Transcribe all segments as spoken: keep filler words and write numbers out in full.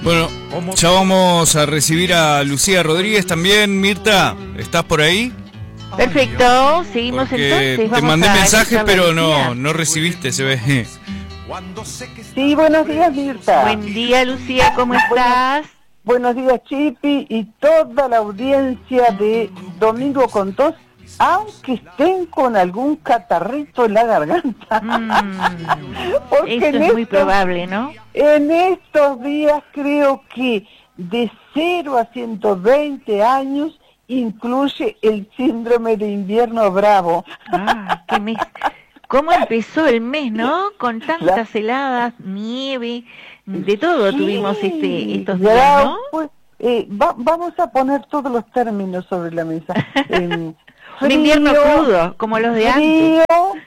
Bueno, ya vamos a recibir a Lucía Rodríguez también. Mirta, ¿estás por ahí? Perfecto, seguimos. Porque entonces. Te mandé mensajes, pero no, no recibiste, se ve. Sí, buenos días, Mirta. Buen día, Lucía, ¿cómo estás? Buenos días, Chipi, y toda la audiencia de Domingo con Tos, aunque estén con algún catarrito en la garganta. Mm, eso es estos, muy probable, ¿no? En estos días creo que de cero a ciento veinte años incluye el síndrome de invierno bravo. Ah, qué mes. ¿Cómo empezó el mes, no? Con tantas heladas, nieve, de todo sí, tuvimos este, estos días, grau, ¿no? Pues, eh, va, vamos a poner todos los términos sobre la mesa. Eh, Un invierno crudo, como los de frío, antes.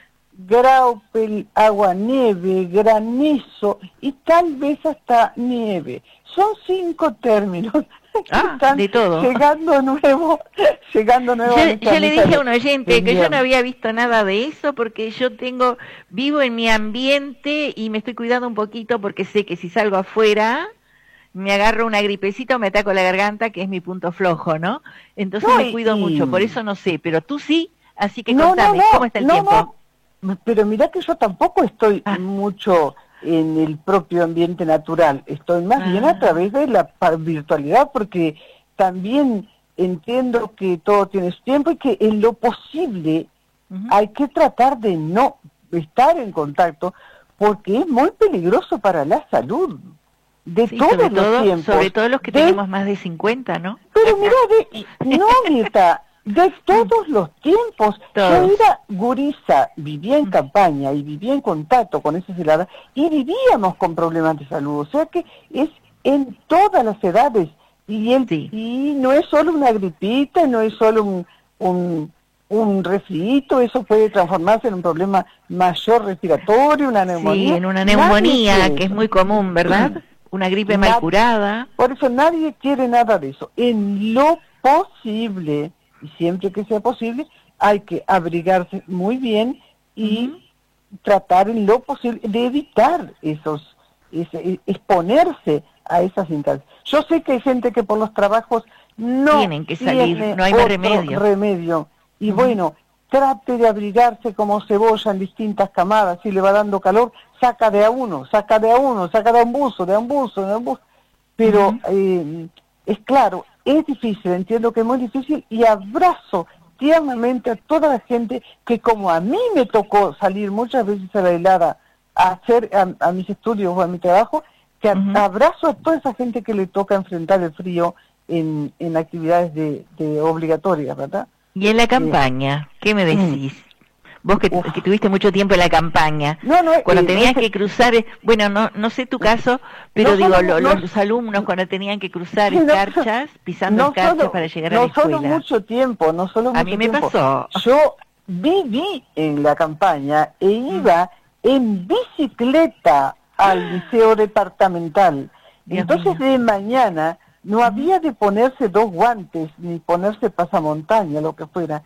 Graupel, agua, nieve, granizo y tal vez hasta nieve. Son cinco términos. Ah, están de todo. Llegando nuevo, llegando nuevo. Yo, yo le dije a un oyente que yo no había visto nada de eso porque yo tengo, vivo en mi ambiente y me estoy cuidando un poquito porque sé que si salgo afuera me agarro una gripecita o me ataco la garganta, que es mi punto flojo, ¿no? Entonces no, me cuido y... mucho, por eso no sé, pero tú sí, así que no, contame, no, no, ¿cómo está el no, tiempo? No. Pero mirá que yo tampoco estoy ah. mucho en el propio ambiente natural, estoy más ah. bien a través de la virtualidad, porque también entiendo que todo tiene su tiempo y que en lo posible uh-huh. hay que tratar de no estar en contacto, porque es muy peligroso para la salud. De sí, todos sobre los todo, tiempos. Sobre todo los que de... tenemos más de cincuenta, ¿no? Pero mira, de... no, Mirta, de todos los tiempos. Todos. Yo era gurisa, vivía en campaña y vivía en contacto con esas heladas y vivíamos con problemas de salud. O sea que es en todas las edades. Y, el, sí. y no es solo una gripita, no es solo un, un, un resfriito, eso puede transformarse en un problema mayor respiratorio, una neumonía. Sí, en una neumonía, que es muy común, ¿verdad? Una gripe mal curada. Por eso nadie quiere nada de eso. En lo posible, y siempre que sea posible, hay que abrigarse muy bien y uh-huh. tratar en lo posible de evitar esos, ese, exponerse a esas instancias. Yo sé que hay gente que por los trabajos no tienen que salir, no hay más remedio. remedio. Y uh-huh. bueno, trate de abrigarse como cebolla en distintas camadas, si le va dando calor, saca de a uno, saca de a uno, saca de a un buzo, de a un buzo, de a un buzo. Pero uh-huh. eh, es claro, es difícil, entiendo que es muy difícil y abrazo tiernamente a toda la gente que como a mí me tocó salir muchas veces a la helada a hacer a, a mis estudios o a mi trabajo, que uh-huh. abrazo a toda esa gente que le toca enfrentar el frío en, en actividades de, de obligatorias, ¿verdad? Y en la campaña, ¿qué me decís? Vos que, que tuviste mucho tiempo en la campaña, no, no, cuando eh, tenías no, que cruzar, bueno, no no sé tu caso, pero no digo, solo, lo, no, los alumnos cuando tenían que cruzar no, escarchas, pisando no escarchas solo, para llegar no a la escuela. No solo mucho tiempo, no solo mucho A mí me tiempo. pasó. Yo viví en la campaña e iba mm. en bicicleta al liceo departamental. Dios Entonces mío. de mañana no había de ponerse dos guantes, ni ponerse pasamontaña, lo que fuera.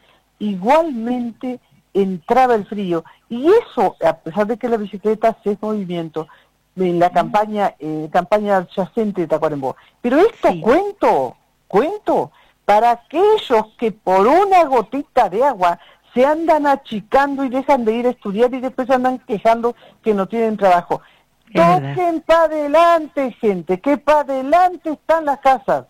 Igualmente entraba el frío. Y eso, a pesar de que la bicicleta hace movimiento, en la campaña eh, campaña adyacente de Tacuarembó. Pero esto sí. cuento, cuento, para aquellos que por una gotita de agua se andan achicando y dejan de ir a estudiar y después andan quejando que no tienen trabajo. Toquen para adelante, gente, que para adelante están las casas.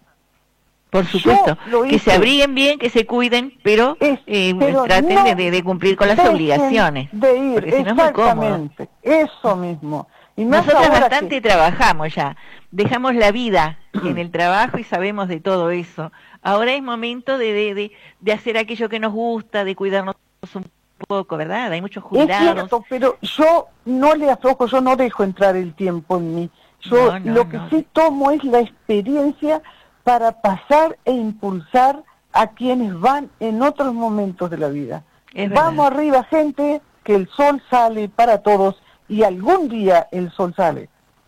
Por supuesto, que se abriguen bien, que se cuiden, pero, es, eh, pero traten no de, de cumplir con las obligaciones. De ir, porque si no es muy cómodo. Eso mismo. Y más Nosotros bastante que... trabajamos ya, dejamos la vida en el trabajo y sabemos de todo eso. Ahora es momento de, de, de, de hacer aquello que nos gusta, de cuidarnos un poco, ¿verdad? Hay muchos jubilados. Es cierto, pero yo no le aflojo, yo no dejo entrar el tiempo en mí. Yo no, no, lo que no. sí tomo es la experiencia para pasar e impulsar a quienes van en otros momentos de la vida. Es Vamos verdad. arriba, gente, que el sol sale para todos y algún día el sol sale.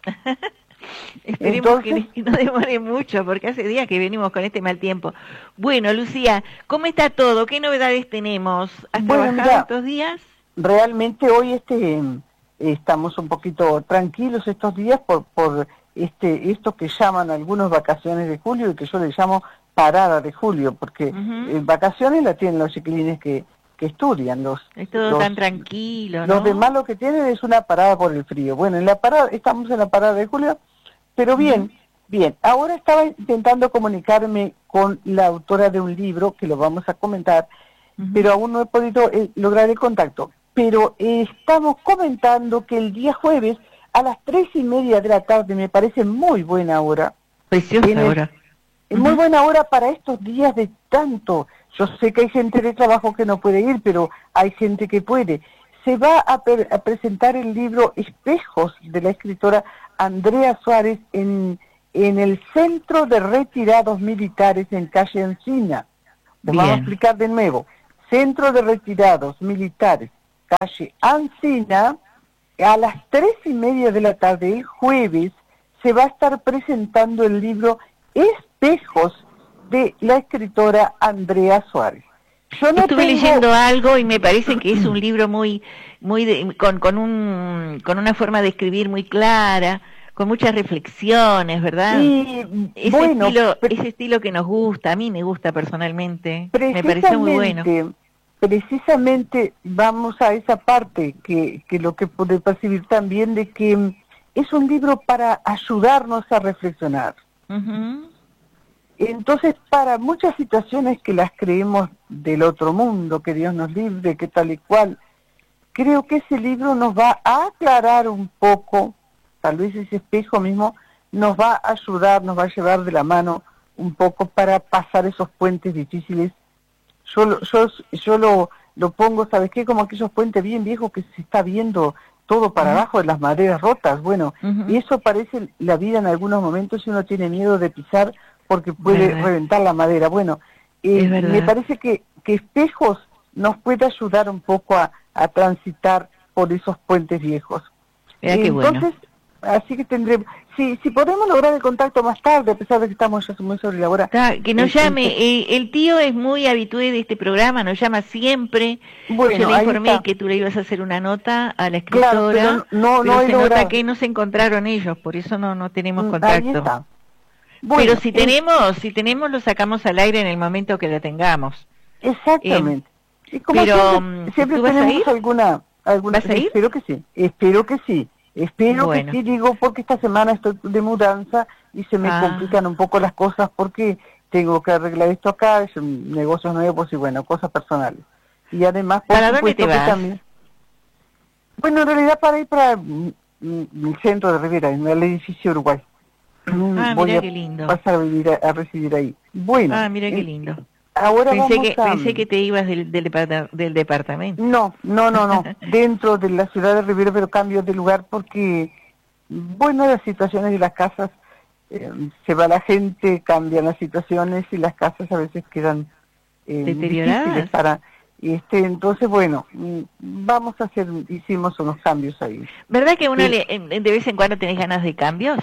Esperemos Entonces, que no demore mucho, porque hace días que venimos con este mal tiempo. Bueno, Lucía, ¿cómo está todo? ¿Qué novedades tenemos? ¿Has bueno, trabajado mira, estos días? Realmente hoy este estamos un poquito tranquilos estos días por, por este esto que llaman algunos vacaciones de julio y que yo le llamo parada de julio, porque Uh-huh. eh, vacaciones la tienen los chiquilines que, que estudian, los, Es todo los, tan tranquilo, ¿no? los demás lo que tienen es una parada por el frío. Bueno, en la parada, estamos en la parada de julio, pero bien, uh-huh. bien. Ahora estaba intentando comunicarme con la autora de un libro, que lo vamos a comentar, uh-huh. pero aún no he podido eh, lograr el contacto. Pero eh, estamos comentando que el día jueves, a las tres y media de la tarde, me parece muy buena hora. Preciosa hora. Es muy buena hora para estos días de tanto. Yo sé que hay gente de trabajo que no puede ir, pero hay gente que puede. Se va a, per- a presentar el libro Espejos de la escritora Andrea Suárez en, en el Centro de Retirados Militares en calle Encina. Lo vamos a explicar de nuevo. Centro de Retirados Militares, calle Encina, a las tres y media de la tarde, el jueves, se va a estar presentando el libro Espejos de la escritora Andrea Suárez. Yo no estuve tengo... leyendo algo y me parece que es un libro muy, muy de, con, con un, con una forma de escribir muy clara, con muchas reflexiones, ¿verdad? Y, ese bueno, estilo, ese estilo que nos gusta, a mí me gusta personalmente, me pareció muy bueno. Precisamente vamos a esa parte que, que lo que pude percibir también de que es un libro para ayudarnos a reflexionar. Uh-huh. Entonces, para muchas situaciones que las creemos del otro mundo, que Dios nos libre, que tal y cual, creo que ese libro nos va a aclarar un poco, tal vez ese espejo mismo nos va a ayudar, nos va a llevar de la mano un poco para pasar esos puentes difíciles. Yo, yo, yo lo, lo pongo, ¿sabes qué? Como aquellos puentes bien viejos que se está viendo todo para uh-huh. abajo de las maderas rotas. Bueno, uh-huh. y eso parece la vida en algunos momentos y uno tiene miedo de pisar porque puede ¿verdad? Reventar la madera. Bueno, eh, me parece que, que Espejos nos puede ayudar un poco a, a transitar por esos puentes viejos. Mira qué Entonces, bueno. Así que tendremos, si si podemos lograr el contacto más tarde, a pesar de que estamos ya muy sobre la hora. Está, que nos llame, eh, el tío es muy habitué de este programa, nos llama siempre. Bueno, yo le informé que tú le ibas a hacer una nota a la escritora, claro, pero no, pero no se logrado. nota que no se encontraron ellos, por eso no no tenemos contacto. Ahí está. Bueno, pero si es... tenemos, si tenemos lo sacamos al aire en el momento que lo tengamos. Exactamente. Eh, y como pero siempre, siempre ¿tú vas tenemos a ir? alguna, alguna ¿Vas a ir? Espero que sí, espero que sí. Espero bueno. que sí, digo, porque esta semana estoy de mudanza y se me ah. complican un poco las cosas porque tengo que arreglar esto acá, negocios nuevos y bueno, cosas personales. Y además, por ¿para supuesto dónde te que vas? también... Bueno, en realidad para ir para mm, el centro de Rivera, en el edificio Uruguay. Ah, Voy mira a qué lindo. pasar a, vivir a, a residir ahí. Bueno. Ah, mira qué lindo. Ahora pensé vamos que a... pensé que te ibas del, del, depart- del departamento. No, no, no, no. Dentro de la ciudad de Rivera, pero cambio de lugar porque, bueno, las situaciones de las casas, eh, se va la gente, cambian las situaciones y las casas a veces quedan eh, deterioradas para... Este, entonces, bueno, vamos a hacer, hicimos unos cambios ahí. ¿Verdad que uno sí. le, de vez en cuando tenés ganas de cambios?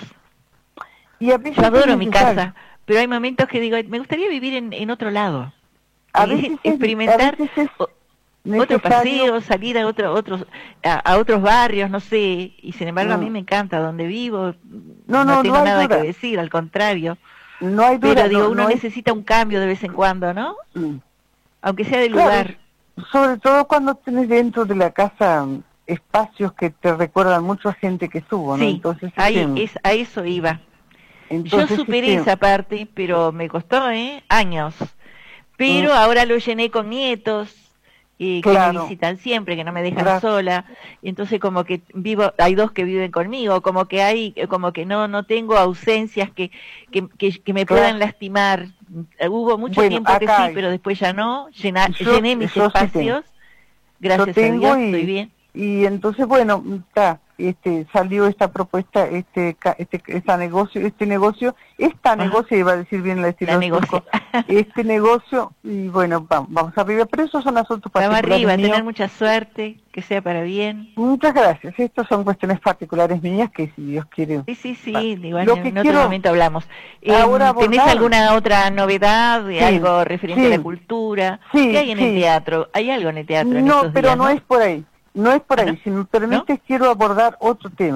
Y a veces yo adoro mi necesario. casa, pero hay momentos que digo, me gustaría vivir en, en otro lado. A veces experimentar es, a veces es otro paseo, salir a, otro, otros, a, a otros barrios, no sé, y sin embargo no. a mí me encanta donde vivo, no, no, no tengo no nada duda. que decir, al contrario. No hay duda, pero digo, no, uno no necesita hay... un cambio de vez en cuando, ¿no? Mm. Aunque sea de claro, lugar. Sobre todo cuando tenés dentro de la casa espacios que te recuerdan mucho a gente que estuvo, ¿no? Sí, Entonces, ahí, sí. es, a eso iba. Entonces, yo superé sí. esa parte, pero me costó ¿eh? años. Pero mm. ahora lo llené con nietos, eh, claro. que me visitan siempre, que no me dejan Gracias. sola. Entonces como que vivo, hay dos que viven conmigo, como que hay, como que no no tengo ausencias que que, que, que me claro. puedan lastimar. Hubo mucho bueno, tiempo que sí, hay. pero después ya no. Llena, yo, llené mis espacios. Sí gracias yo a Dios, y, estoy bien. Y entonces, bueno, está, este, salió esta propuesta, este, este, esta negocio, este negocio, esta Ajá. negocio, iba a decir bien la estilo la negocio. este negocio, y bueno, vamos, vamos arriba, pero esos son asuntos particulares Vamos arriba, míos. tener mucha suerte, que sea para bien. Muchas gracias, estos son cuestiones particulares mías que si Dios quiere... Sí, sí, sí, igual lo en, que en otro quiero, momento hablamos. Eh, ahora ¿Tenés alguna otra novedad, de sí, algo referente sí, a la cultura? Sí, ¿Qué hay en sí. el teatro? ¿Hay algo en el teatro en No, estos pero días, no, no es por ahí. No es por ahí, ¿no? si me permites ¿No? quiero abordar otro tema.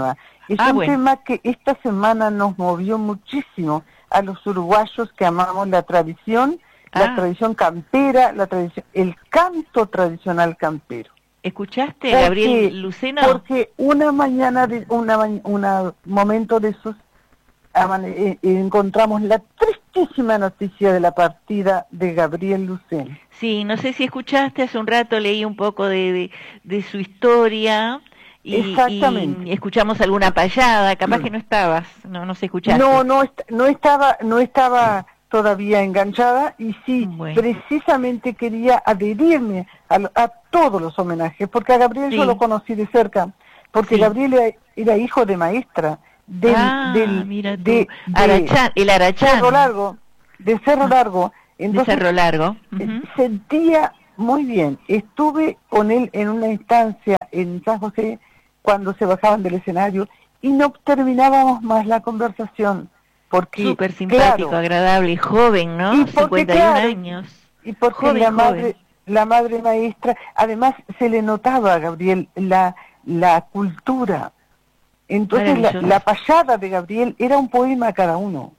Es Ah, un bueno. tema que esta semana nos movió muchísimo a los uruguayos que amamos la tradición, la Ah. tradición campera, la tradición, el canto tradicional campero. ¿Escuchaste, Porque, Gabriel Luceno? porque una mañana, de, una, una momento de esos, amane- eh, encontramos la tristísima noticia de la partida de Gabriel Luceno. Sí, no sé si escuchaste, hace un rato leí un poco de, de, de su historia y, Exactamente. y escuchamos alguna payada, capaz que no estabas, no, no se escuchaste. No, no, est- no estaba, no estaba todavía enganchada y sí, Bueno. precisamente quería adherirme a, lo- a todos los homenajes, porque a Gabriel Sí. yo lo conocí de cerca, porque Sí. Gabriel era, era hijo de maestra del, ah, del mira tú, de, de Arachán, el Arachán, Cerro Largo, de Cerro Largo. de Entonces, Cerro Largo. eh, Ujú. sentía muy bien. Estuve con él en una instancia en San José cuando se bajaban del escenario y no terminábamos más la conversación porque Súper simpático, claro, agradable y joven, ¿no? y porque, cincuenta y un claro, años. y porque Joven, la joven. madre la madre maestra, además se le notaba a Gabriel la la cultura. Entonces la, Maravilloso. la payada de Gabriel era un poema a cada uno.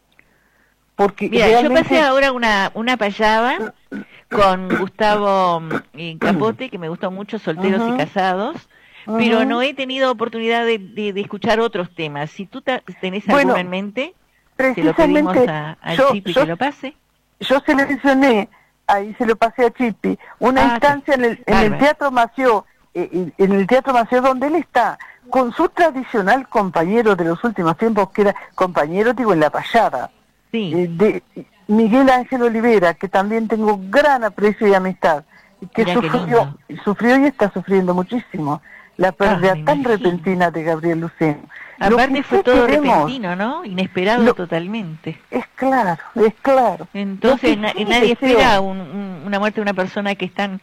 Porque Mira, realmente... yo pasé ahora una, una payada con Gustavo eh, Capote, que me gustó mucho, Solteros Ujú. y Casados, Ujú. pero no he tenido oportunidad de, de, de escuchar otros temas. Si tú ta- tenés Bueno, alguno en mente, se lo pedimos precisamente a, al yo, Chipi yo, que lo pase. yo seleccioné, ahí se lo pasé a Chipi, una Ah, instancia en el, en el bárbaro. Teatro Mació, eh, en el Teatro Mació donde él está, con su tradicional compañero de los últimos tiempos, que era compañero, digo, en la payada, Sí, eh, de Miguel Ángel Olivera, que también tengo gran aprecio y amistad, y que Mirá qué sufrió, sufrió y está sufriendo muchísimo la pérdida Ah, me tan imagino. repentina de Gabriel Luceno. Lo aparte que fue sí todo queremos- repentino, ¿no? Inesperado Lo- totalmente. Es claro, es claro. Entonces Lo na- que sí nadie deseo- espera un- un- una muerte de una persona que es tan,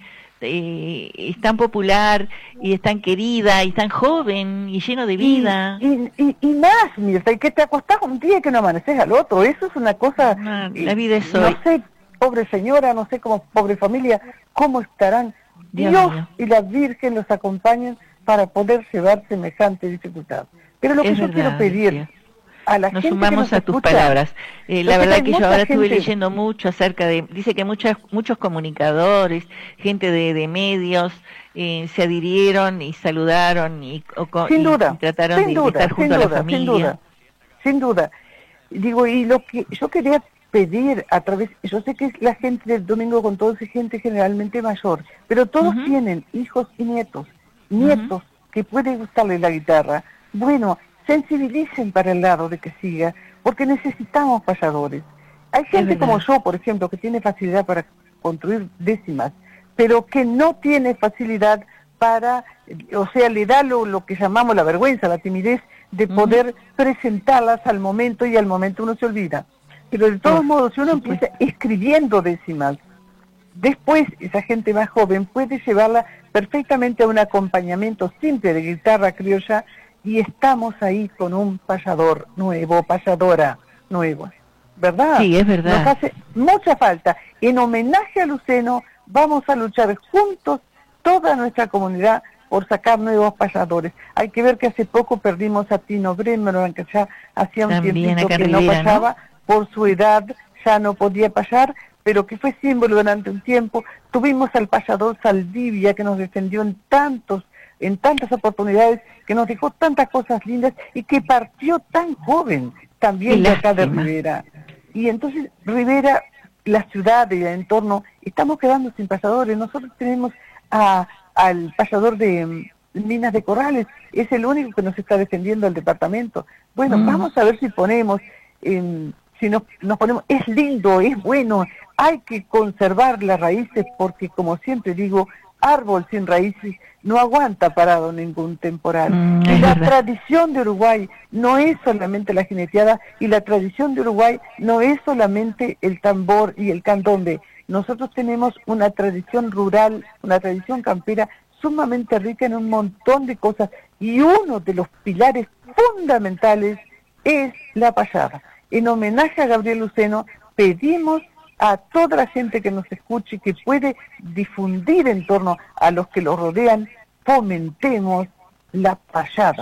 eh, es tan popular y es tan querida y tan joven y lleno de vida. Y, y, y, y más, Mirta, y que te acostás un día y que no amaneces al otro. Eso es una cosa... No, eh, la vida es no hoy. sé, pobre señora, no sé cómo, pobre familia, cómo estarán. Dios Dios, mío. y la Virgen los acompañen para poder llevar semejante dificultad. Pero lo que Es yo verdad, quiero pedir Lucía. a la Nos gente que sumamos nos a tus escucha, palabras. Eh, la yo sé que verdad hay que yo mucha ahora estuve gente- leyendo mucho acerca de, dice que muchas, muchos comunicadores, gente de, de medios, eh, se adhirieron y saludaron y, o co- sin y- duda, y trataron sin de, de duda, estar sin junto a la duda, sin familia. duda, sin duda. Digo, y lo que yo quería pedir a través, yo sé que la gente del Domingo con Todos es gente generalmente mayor, pero todos Ujú. tienen hijos y nietos, nietos que pueden gustarle la guitarra. Bueno, sensibilicen para el lado de que siga, porque necesitamos payadores. Hay gente verdad. como yo, por ejemplo, que tiene facilidad para construir décimas, pero que no tiene facilidad para, o sea, le da lo, lo que llamamos la vergüenza, la timidez de Ujú. poder presentarlas al momento y al momento uno se olvida. Pero de todos Por modos, si uno supuesto. empieza escribiendo décimas, después esa gente más joven puede llevarla perfectamente a un acompañamiento simple de guitarra criolla y estamos ahí con un payador nuevo, payadora nueva. ¿Verdad? Sí, es verdad. Nos hace mucha falta. En homenaje a Luceno, vamos a luchar juntos, toda nuestra comunidad, por sacar nuevos payadores. Hay que ver que hace poco perdimos a Tino Bremer, aunque ya hacía un También tiempito acá que en no Rivera, ¿no? payaba, por su edad ya no podía payar, pero que fue símbolo durante un tiempo. Tuvimos al payador Saldivia, que nos defendió en tantos en tantas oportunidades, que nos dejó tantas cosas lindas y que partió tan joven también Qué de acá de lástima. Rivera. Y entonces Rivera, la ciudad y el entorno, estamos quedando sin payadores. Nosotros tenemos a, al payador de mm, Minas de Corrales, es el único que nos está defendiendo el departamento. Bueno, Mm. vamos a ver si ponemos, eh, si nos, nos ponemos, es lindo, es bueno, hay que conservar las raíces porque, como siempre digo, árbol sin raíces no aguanta parado ningún temporal. Mm, y es la verdad. tradición de Uruguay no es solamente la jineteada, y la tradición de Uruguay no es solamente el tambor y el candombe. Nosotros tenemos una tradición rural, una tradición campera sumamente rica en un montón de cosas, y uno de los pilares fundamentales es la payada. En homenaje a Gabriel Luceno, pedimos a toda la gente que nos escuche, que puede difundir en torno a los que los rodean, fomentemos la payada.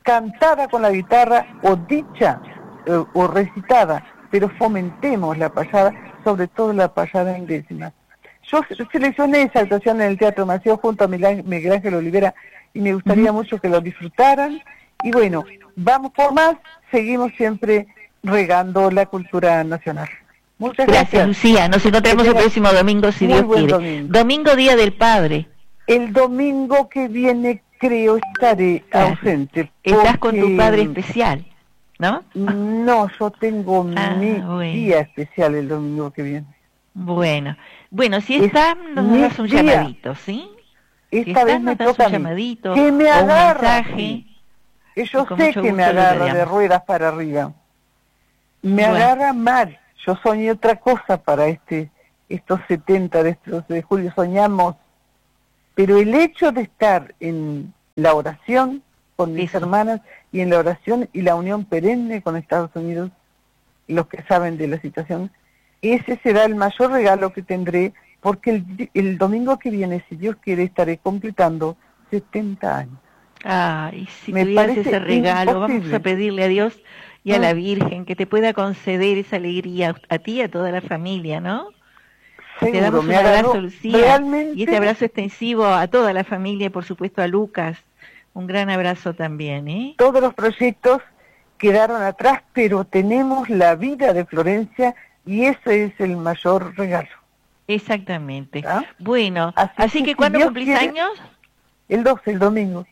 cantada con la guitarra o dicha eh, o recitada, pero fomentemos la payada, sobre todo la payada en décimas. Yo seleccioné esa actuación en el Teatro Maceo junto a Miguel Ángel Olivera y me gustaría uh-huh. mucho que lo disfrutaran. Y bueno, vamos por más, seguimos siempre regando la cultura nacional. Muchas gracias. Gracias, Lucía. Nos encontramos el próximo domingo, si Dios quiere. Domingo. domingo, Día del Padre. El domingo que viene, creo, estaré claro. ausente. Estás con tu padre especial, ¿no? No, yo tengo ah, mi bueno. día especial el domingo que viene. Bueno, bueno, si está, nos das un día. llamadito, ¿sí? Esta si vez está, me nos toca un llamadito, que me agarra, un mensaje. Que yo sé que me agarra de ruedas para arriba. Me bueno. agarra mal. Yo soñé otra cosa para este estos setenta de estos de julio, soñamos. Pero el hecho de estar en la oración con mis Eso. hermanas y en la oración y la unión perenne con Estados Unidos, los que saben de la situación, ese será el mayor regalo que tendré, porque el, el domingo que viene, si Dios quiere, estaré completando setenta años. Ay, si Me tuvieras ese regalo, imposible. Vamos a pedirle a Dios y a ah. la Virgen que te pueda conceder esa alegría a ti y a toda la familia, ¿no? Seguro, te damos un me abrazo, Lucía, realmente... y este abrazo extensivo a toda la familia y por supuesto a Lucas. Un gran abrazo también, ¿eh? Todos los proyectos quedaron atrás, pero tenemos la vida de Florencia y ese es el mayor regalo. Exactamente. ¿Ah? Bueno, así, así que, que ¿cuándo si cumplís quiere, años? El doce, el domingo.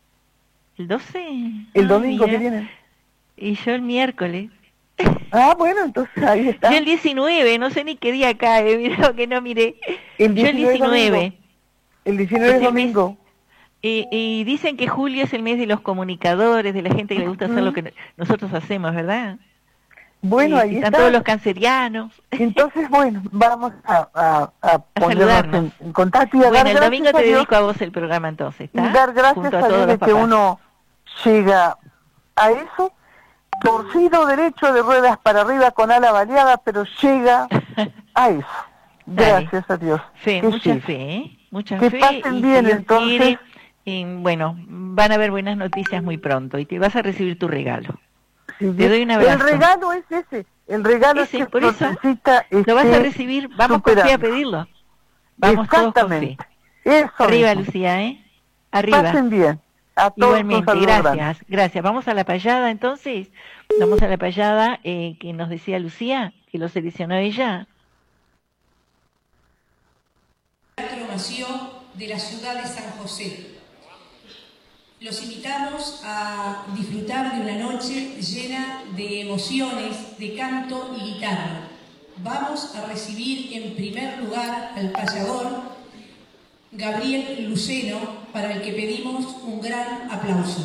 ¿El doce? El ah, domingo mira. que viene. Y yo el miércoles. Ah, bueno, entonces ahí está. Yo el diecinueve, no sé ni qué día cae, mira que no miré. El yo el diecinueve. El diecinueve es domingo. Y, y dicen que julio es el mes de los comunicadores, de la gente que le gusta uh-huh. hacer lo que nosotros hacemos, ¿verdad? Bueno, y, ahí están está. todos los cancerianos. Entonces, bueno, vamos a, a, a, a ponernos en contacto y a bueno, dar el domingo te a dedico a vos el programa entonces, ¿está? Y dar gracias a, a Dios de que uno llega a eso, torcido derecho de ruedas para arriba con ala baleada, pero llega a eso. Gracias a Dios. Fe, que mucha sí. fe, ¿eh? Mucha que fe. pasen y bien, Dios entonces. Quiere, y, bueno, van a haber buenas noticias muy pronto y te vas a recibir tu regalo. Sí, te doy un abrazo. El regalo es ese. El regalo ese, es que por eso lo vas a recibir. Vamos superando. Con fe a pedirlo. Vamos todos con fe. Eso Arriba, mismo. Lucía, ¿eh? Arriba. Pasen bien. A todos. Igualmente, gracias, grande. gracias. Vamos a la payada entonces. Vamos a la payada eh, que nos decía Lucía, que lo seleccionó ella. Teatro Maceo de la ciudad de San José. Los invitamos a disfrutar de una noche llena de emociones, de canto y guitarra. Vamos a recibir en primer lugar al payador Gabriel Luceno, para el que pedimos un gran aplauso.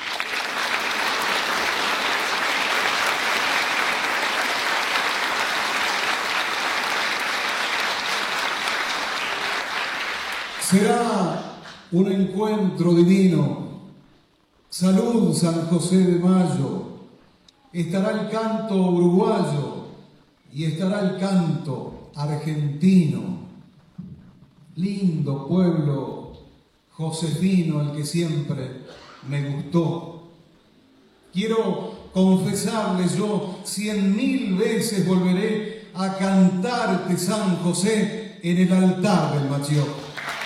Será un encuentro divino. Salud, San José de Mayo. Estará el canto uruguayo y estará el canto argentino. Lindo pueblo josefino, el que siempre me gustó. Quiero confesarles, yo cien mil veces volveré a cantarte, San José, en el altar del Maceo.